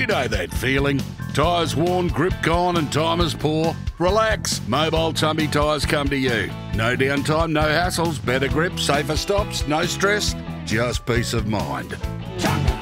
You know that feeling. Tyres worn, grip gone and time is poor? Relax, Mobile Tumby Tyres come to you. No downtime, no hassles, better grip, safer stops, no stress, just peace of mind.